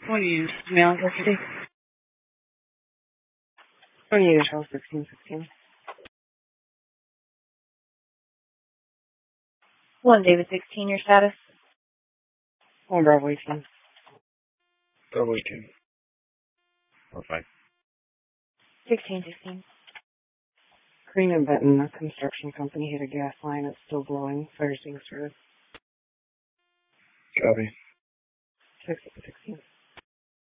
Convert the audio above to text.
What do you use? Mail yesterday? What do you use? 1616. One David 16, your status? One Bravo 18. Bravo 18. Or 5. 1616. Green and Benton, a construction company, hit a gas line. It's still glowing. Fire extinguisher. Copy. 1616.